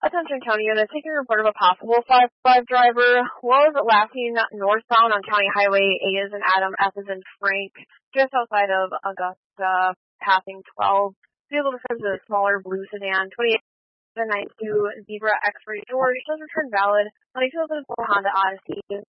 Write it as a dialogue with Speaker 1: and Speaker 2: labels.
Speaker 1: Attention County unit, taking a report of a possible 5-5 driver was laughing northbound on County Highway A as in Adam, F as in Frank, just outside of Augusta, passing 12. Vehicle describes a smaller blue sedan, 2892 Zebra X-ray George, does return valid on a 2004 Honda Odyssey.